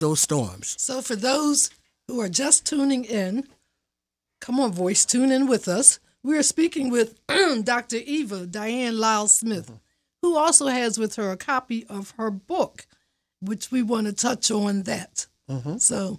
those storms. So for those who are just tuning in, come on, voice, tune in with us. We are speaking with Dr. Eva Diane Lyles Smith, who also has with her a copy of her book, which we want to touch on that. So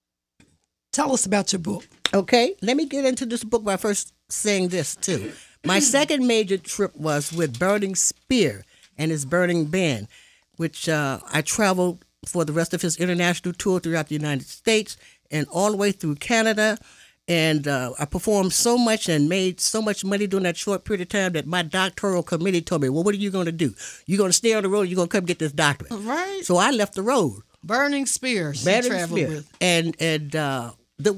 tell us about your book. Okay, let me get into this book by first saying this, too. My second major trip was with Burning Spear and his Burning Band, which I traveled for the rest of his international tour throughout the United States and all the way through Canada. And I performed so much and made so much money during that short period of time that my doctoral committee told me, well, what are you going to do? You're going to stay on the road, you're going to come get this doctorate. Right. So I left the road. Burning Spear, she traveled with. And the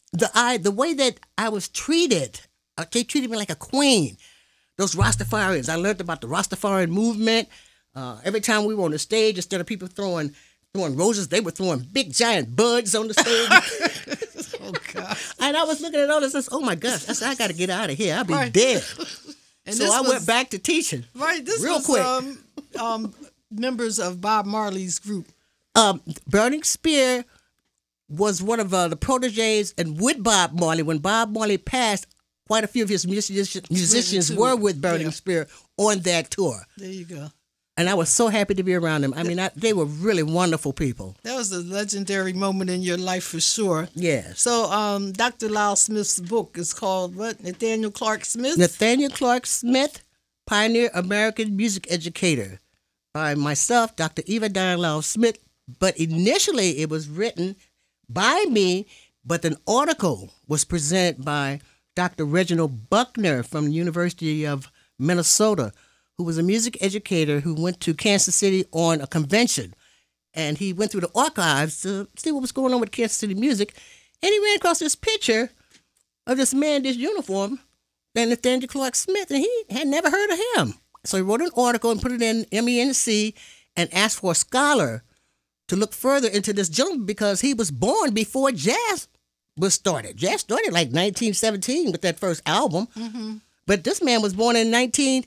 way that I was treated, they treated me like a queen. Those Rastafarians, I learned about the Rastafarian movement. Every time we were on the stage, instead of people throwing roses, they were throwing big giant buds on the stage. Oh, God. And I was looking at all this and said, oh, my gosh, I said, I got to get out of here. I'll be Right. dead. And so I went back to teaching. Right, this real was quick. Members of Bob Marley's group. Burning Spear was one of the proteges, and with Bob Marley, when Bob Marley passed, quite a few of his musicians were with Burning Spear on that tour. There you go. And I was so happy to be around them. I mean, they were really wonderful people. That was a legendary moment in your life for sure. Yes. So Dr. Lyles Smith's book is called what? Nathaniel Clark Smith? Nathaniel Clark Smith, Pioneer American Music Educator, by myself, Dr. Eva Diane Lyles Smith. But initially it was written by me, but an article was presented by Dr. Reginald Buckner from the University of Minnesota, who was a music educator who went to Kansas City on a convention. And he went through the archives to see what was going on with Kansas City music. And he ran across this picture of this man in this uniform, named Nathaniel Clark Smith, and he had never heard of him. So he wrote an article and put it in MENC and asked for a scholar to look further into this gentleman because he was born before jazz was started. Jazz started like 1917 with that first album. Mm-hmm. But this man was born in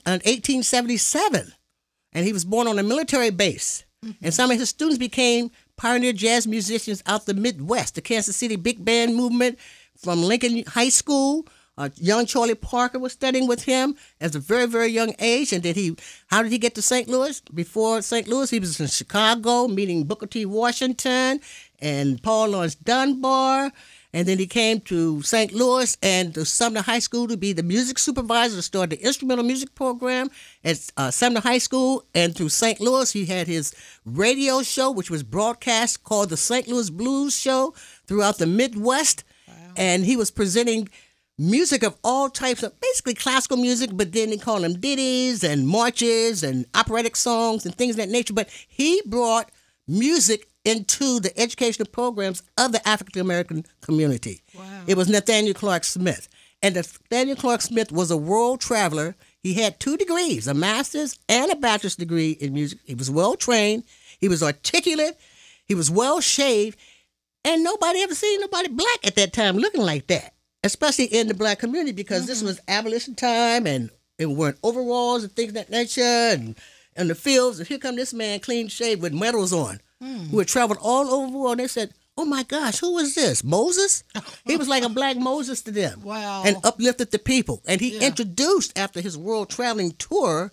1877, and he was born on a military base. Mm-hmm. And some of his students became pioneer jazz musicians out the Midwest, the Kansas City Big Band movement from Lincoln High School. Young Charlie Parker was studying with him at a very, very young age. And how did he get to St. Louis? Before St. Louis, he was in Chicago meeting Booker T. Washington and Paul Laurence Dunbar. And then he came to St. Louis and to Sumner High School to be the music supervisor to start the instrumental music program at Sumner High School. And through St. Louis, he had his radio show, which was broadcast, called the St. Louis Blues Show throughout the Midwest. Wow. And he was presenting music of all types of, basically classical music, but then they call them ditties and marches and operatic songs and things of that nature. But he brought music into the educational programs of the African American community. Wow. It was Nathaniel Clark Smith. And Nathaniel Clark Smith was a world traveler. He had 2 degrees, a master's and a bachelor's degree in music. He was well trained. He was articulate. He was well shaved. And nobody ever seen nobody black at that time looking like that, especially in the black community, because this was abolition time and it weren't overalls and things of that nature and in the fields. And here come this man clean shaved with medals on, who had traveled all over the world. And they said, oh my gosh, who is this? Moses? He was like a black Moses to them. Wow. And uplifted the people. And he introduced, after his world traveling tour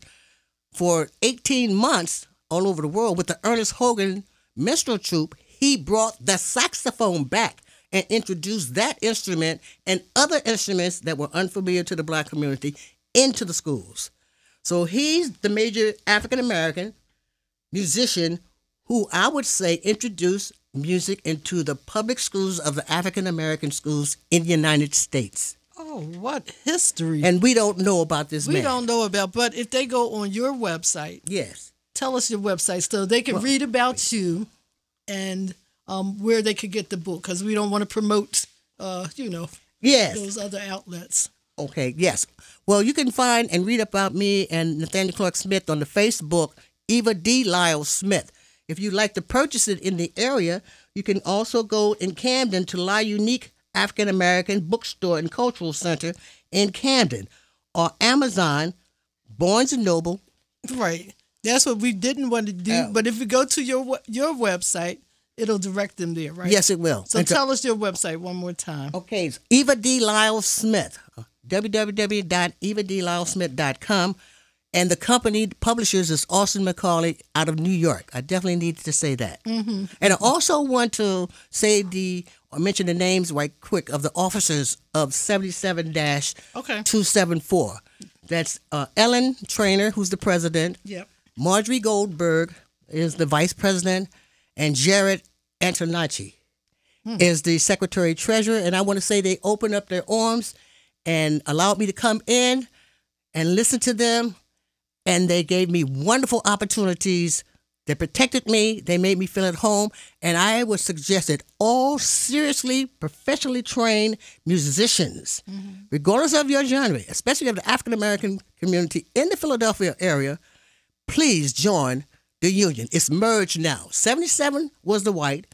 for 18 months all over the world with the Ernest Hogan Minstrel Troupe, he brought the saxophone back and introduced that instrument and other instruments that were unfamiliar to the black community into the schools. So he's the major African-American musician who I would say introduced music into the public schools of the African-American schools in the United States. Oh, what history. And we don't know about this man. We don't know about, but if they go on your website. Yes. Tell us your website so they can read about you and where they could get the book, because we don't want to promote, those other outlets. Okay, yes. Well, you can find and read about me and Nathaniel Clark Smith on the Facebook, Eva D. Lyles Smith. If you'd like to purchase it in the area, you can also go in Camden to La Unique African American Bookstore and Cultural Center in Camden, or Amazon, Barnes & Noble. Right. That's what we didn't want to do. But if you go to your website, it'll direct them there, right? Yes, it will. So tell us your website one more time. Okay, it's Eva D. Lyle Smith, www.evadlylesmith.com. And the company publishers is Austin Macaulay out of New York. I definitely need to say that. Mm-hmm. And I also want to say mention the names right quick of the officers of 77-274. That's Ellen Trainer, who's the president. Yep. Marjorie Goldberg is the vice president. And Jared Antonacci is the secretary treasurer. And I want to say they opened up their arms and allowed me to come in and listen to them. And they gave me wonderful opportunities. They protected me. They made me feel at home. And I would suggest that all seriously, professionally trained musicians, regardless of your genre, especially of the African-American community in the Philadelphia area, please join the union. It's merged now. 77 was the white.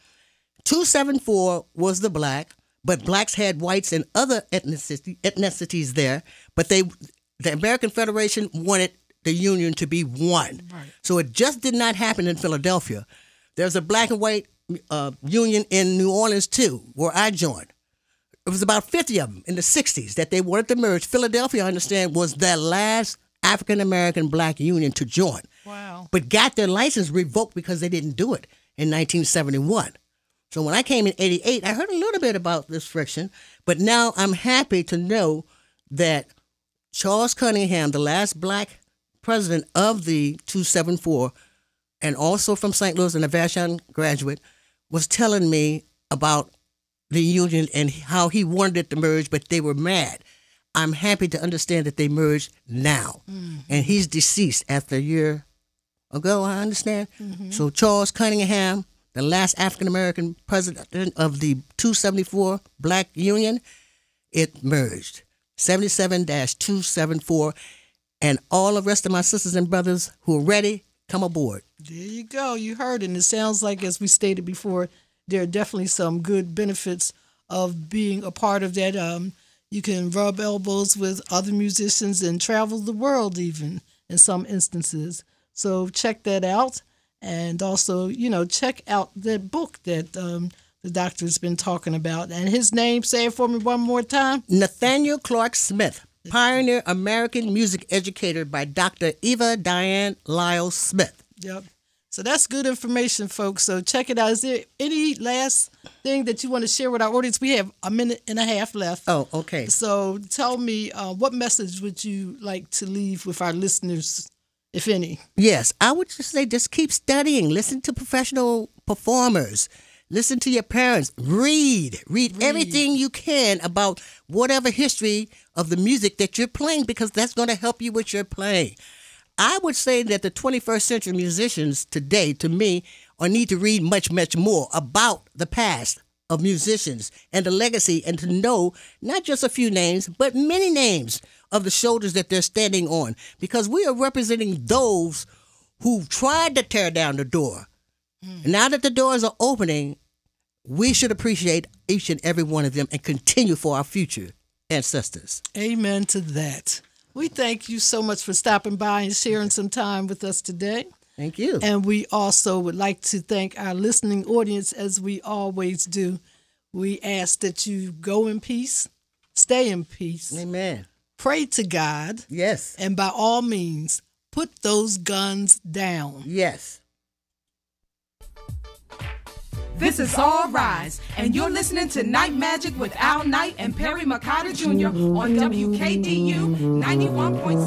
274 was the black. But blacks had whites and other ethnicities there. But the American Federation wanted the union to be one. Right. So it just did not happen in Philadelphia. There's a black and white union in New Orleans, too, where I joined. It was about 50 of them in the 60s that they wanted to merge. Philadelphia, I understand, was the last African-American black union to join. Wow. But got their license revoked because they didn't do it in 1971. So when I came in 88, I heard a little bit about this friction. But now I'm happy to know that Charles Cunningham, the last black president of the 274, and also from St. Louis and a Vashon graduate, was telling me about the union and how he wanted it to merge, but they were mad. I'm happy to understand that they merged now. And he's deceased after a year ago, I understand. So Charles Cunningham, the last African-American president of the 274 Black Union, it merged. 77-274. And all the rest of my sisters and brothers who are ready, come aboard. There you go. You heard it. And it sounds like, as we stated before, there are definitely some good benefits of being a part of that. You can rub elbows with other musicians and travel the world even in some instances. So check that out. And also, check out that book that the doctor's been talking about. And his name, say it for me one more time. Nathaniel Clark Smith. Pioneer American Music Educator by Dr. Eva Diane Lyle Smith. Yep. So that's good information, folks. So check it out. Is there any last thing that you want to share with our audience? We have a minute and a half left. Oh, okay. So tell me, what message would you like to leave with our listeners, if any? Yes, I would just say just keep studying. Listen to professional performers. Listen to your parents. Read everything you can about whatever history of the music that you're playing, because that's going to help you with your playing. I would say that the 21st century musicians today, to me, need to read much, much more about the past of musicians and the legacy, and to know not just a few names, but many names of the shoulders that they're standing on, because we are representing those who tried to tear down the door. Now that the doors are opening, we should appreciate each and every one of them and continue for our future ancestors. Amen to that. We thank you so much for stopping by and sharing some time with us today. Thank you. And we also would like to thank our listening audience, as we always do. We ask that you go in peace, stay in peace. Amen. Pray to God. Yes. And by all means, put those guns down. Yes. This is All Rise, and you're listening to Night Magic with Al Knight and Perry Makata Jr. on WKDU 91.7.